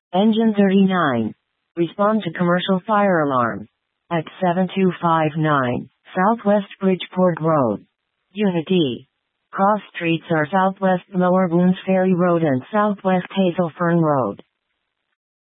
Engine 39. Respond to commercial fire alarm. At 7259, Southwest Bridgeport Road. Unit D. Cross streets are Southwest Lower Boones Ferry Road and Southwest Hazelfern Road.